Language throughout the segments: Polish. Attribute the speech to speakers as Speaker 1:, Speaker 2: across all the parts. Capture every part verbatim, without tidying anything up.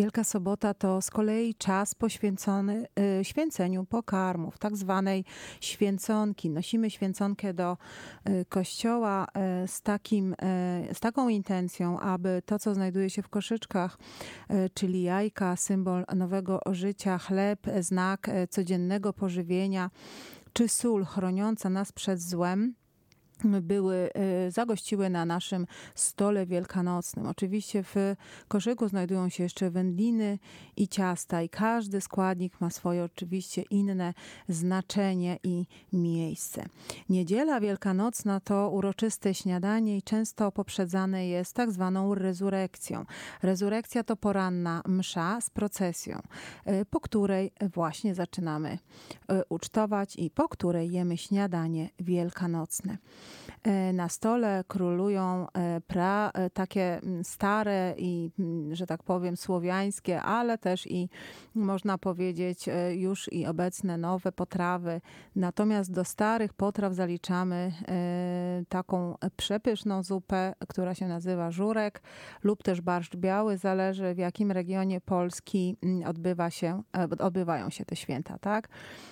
Speaker 1: Wielka Sobota to z kolei czas poświęcony y, święceniu pokarmów, tak zwanej święconki. Nosimy święconkę do y, kościoła y, z, takim, y, z taką intencją, aby to, co znajduje się w koszyczkach, y, czyli jajka, symbol nowego życia, chleb, znak y, codziennego pożywienia, czy sól chroniąca nas przed złem, były, zagościły na naszym stole wielkanocnym. Oczywiście w koszyku znajdują się jeszcze wędliny i ciasta i każdy składnik ma swoje oczywiście inne znaczenie i miejsce. Niedziela wielkanocna to uroczyste śniadanie i często poprzedzane jest tak zwaną rezurekcją. Rezurekcja to poranna msza z procesją, po której właśnie zaczynamy ucztować i po której jemy śniadanie wielkanocne. Na stole królują pra, takie stare i, że tak powiem, słowiańskie, ale też i można powiedzieć już i obecne nowe potrawy. Natomiast do starych potraw zaliczamy taką przepyszną zupę, która się nazywa żurek lub też barszcz biały. Zależy, w jakim regionie Polski odbywa się, odbywają się te święta, tak?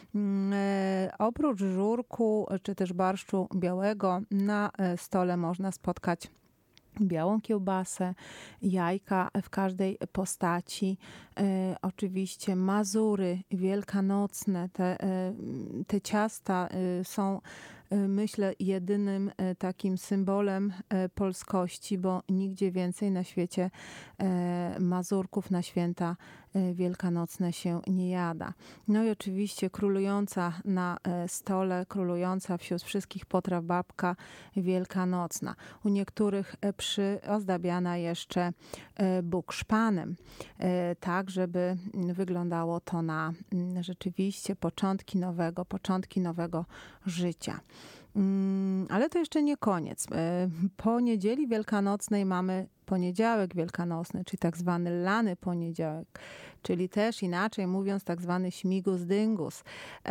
Speaker 1: Oprócz żurku czy też barszczu białego na stole można spotkać białą kiełbasę, jajka w każdej postaci, e, oczywiście mazury wielkanocne. Te, e, te ciasta e, są, e, myślę, jedynym e, takim symbolem e, polskości, bo nigdzie więcej na świecie e, mazurków na święta e, wielkanocne się nie jada. No i oczywiście królująca na e, stole, królująca wśród wszystkich potraw babka wielkanocna. U niektórych e, przyozdabiana jeszcze bukszpanem, tak żeby wyglądało to na rzeczywiście początki nowego, początki nowego życia. Ale to jeszcze nie koniec. Po niedzieli wielkanocnej mamy poniedziałek wielkanocny, czyli tak zwany lany poniedziałek, czyli też inaczej mówiąc tak zwany śmigus dyngus.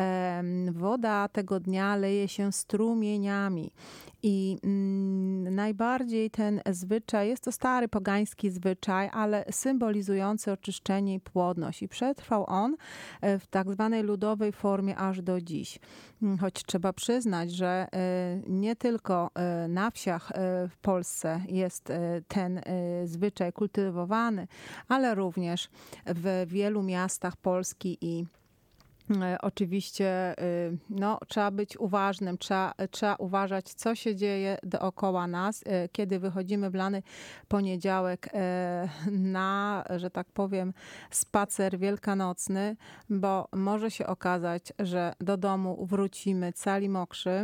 Speaker 1: Woda tego dnia leje się strumieniami i mm, najbardziej ten zwyczaj, jest to stary pogański zwyczaj, ale symbolizujący oczyszczenie i płodność i przetrwał on w tak zwanej ludowej formie aż do dziś. Choć trzeba przyznać, że nie tylko na wsiach w Polsce jest ten zwyczaj kultywowany, ale również w wielu miastach Polski i oczywiście no, trzeba być uważnym, trzeba, trzeba uważać, co się dzieje dookoła nas, kiedy wychodzimy w lany poniedziałek na, że tak powiem, spacer wielkanocny, bo może się okazać, że do domu wrócimy cali mokrzy.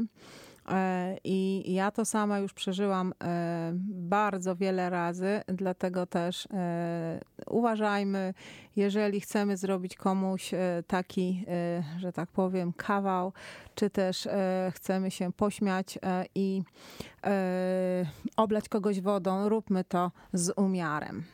Speaker 1: I ja to sama już przeżyłam bardzo wiele razy, dlatego też uważajmy, jeżeli chcemy zrobić komuś taki, że tak powiem, kawał, czy też chcemy się pośmiać i oblać kogoś wodą, róbmy to z umiarem.